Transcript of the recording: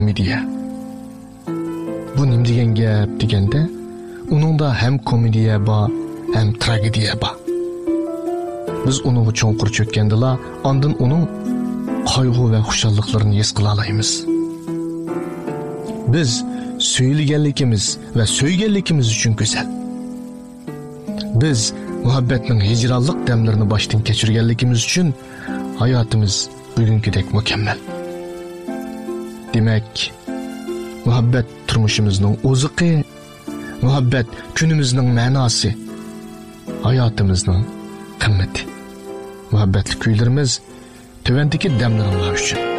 komediya. Bu nima degan gap deganda, uningda ham komediya bor, ham tragediya bor. Biz uni cho'nqur cho'kkandila, ondan uning qayg'u va xushalliklarini his qila olamiz. Biz söyleganligimiz va so'yganligimiz uchun go'zal. Biz muhabbatning hijronlik damlarini boshdan kechirganligimiz uchun hayotimiz bugünkidek mukammal. Demak, muhabbat turmushimizning o'ziqi, muhabbat kunimizning ma'nosi, hayotimizning qimmati. Muhabbatli kuylarimiz tövendeki damlarlar uchun.